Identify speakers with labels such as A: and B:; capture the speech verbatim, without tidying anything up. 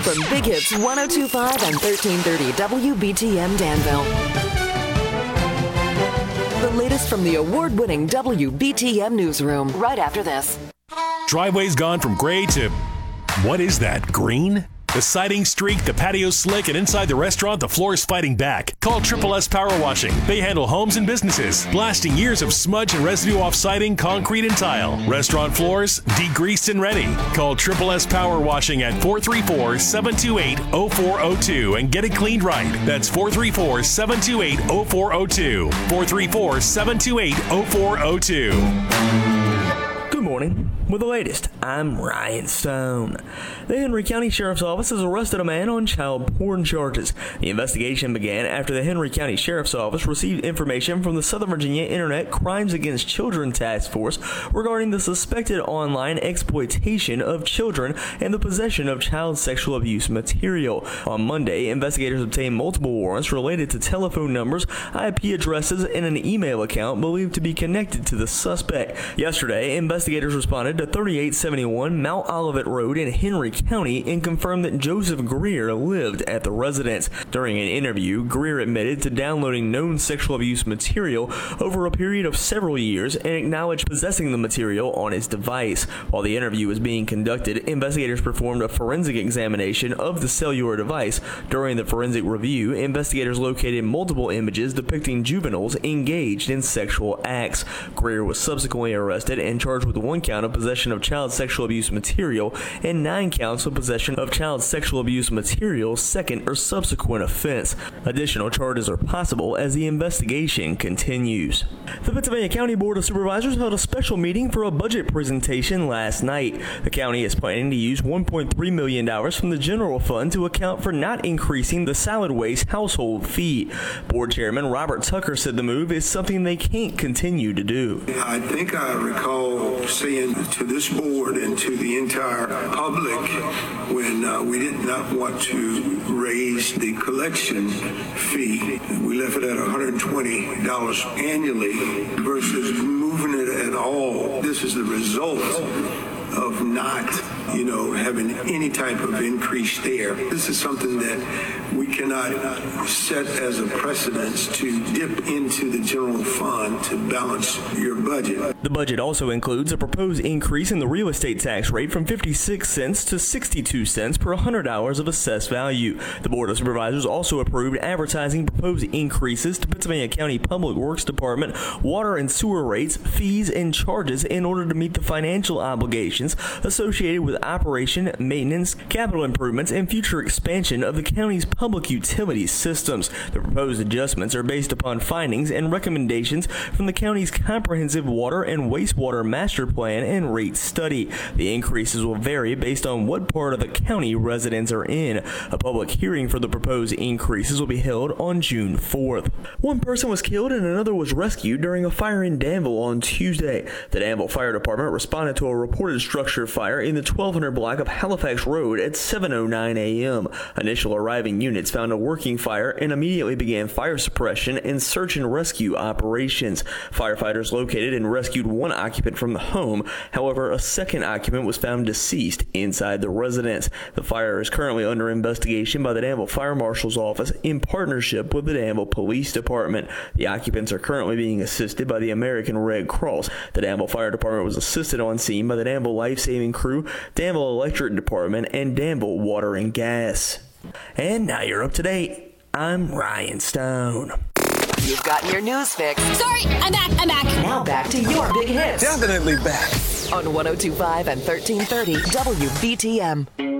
A: From Big Hits one oh two point five and thirteen thirty W B T M Danville. The latest from the award-winning W B T M newsroom right after this.
B: Driveway's gone from gray to, what is that, green? The siding streak, the patio slick, and inside the restaurant, the floor's fighting back. Call Triple S Power Washing. They handle homes and businesses, blasting years of smudge and residue off siding, concrete, and tile. Restaurant floors, degreased and ready. Call Triple S Power Washing at four three four, seven two eight, zero four zero two and get it cleaned right. That's four three four, seven two eight, zero four zero two. four three four, seven two eight, zero four zero two.
C: Good morning. With the latest, I'm Ryan Stone. The Henry County Sheriff's Office has arrested a man on child porn charges. The investigation began after the Henry County Sheriff's Office received information from the Southern Virginia Internet Crimes Against Children Task Force regarding the suspected online exploitation of children and the possession of child sexual abuse material. On Monday, investigators obtained multiple warrants related to telephone numbers, I P addresses, and an email account believed to be connected to the suspect. Yesterday, investigators responded to thirty-eight seventy-one Mount Olivet Road in Henry County and confirmed that Joseph Greer lived at the residence. During an interview, Greer admitted to downloading known sexual abuse material over a period of several years and acknowledged possessing the material on his device. While the interview was being conducted, investigators performed a forensic examination of the cellular device. During the forensic review, investigators located multiple images depicting juveniles engaged in sexual acts. Greer was subsequently arrested and charged with one count of possession of child sexual abuse material and nine counts of possession of child sexual abuse material, second or subsequent offense. Additional charges are possible as the investigation continues. The Pennsylvania County Board of Supervisors held a special meeting for a budget presentation last night. The county is planning to use one point three million dollars from the general fund to account for not increasing the solid waste household fee. Board Chairman Robert Tucker said the move is something they can't continue to do.
D: I think I recall saying to this board and to the entire public when uh, we did not want to raise the collection fee. We left it at one hundred twenty dollars annually versus moving it at all. This is the result of not, you know, having any type of increase there. This is something that we cannot set as a precedence to dip into the general fund to balance your budget.
C: The budget also includes a proposed increase in the real estate tax rate from fifty-six cents to sixty-two cents per one hundred dollars of assessed value. The Board of Supervisors also approved advertising proposed increases to Pennsylvania County Public Works Department water and sewer rates, fees, and charges in order to meet the financial obligations associated with operation, maintenance, capital improvements, and future expansion of the county's public utilities systems. The proposed adjustments are based upon findings and recommendations from the county's comprehensive water and wastewater master plan and rate study. The increases will vary based on what part of the county residents are in. A public hearing for the proposed increases will be held on June fourth. One person was killed and another was rescued during a fire in Danville on Tuesday. The Danville Fire Department responded to a reported structure fire in the twelve hundred block of Halifax Road at seven oh nine a.m. Initial arriving units found a working fire and immediately began fire suppression and search and rescue operations. Firefighters located and rescued one occupant from the home. However, a second occupant was found deceased inside the residence. The fire is currently under investigation by the Danville Fire Marshal's Office in partnership with the Danville Police Department. The occupants are currently being assisted by the American Red Cross. The Danville Fire Department was assisted on scene by the Danville Life-Saving Crew, Danville Electric Department, and Danville Water and Gas. And now you're up to date. I'm Ryan Stone.
A: You've gotten your news fix.
E: Sorry, I'm back, I'm back.
A: Now back to your big hits.
F: Definitely back.
A: On one oh two point five and thirteen thirty W B T M.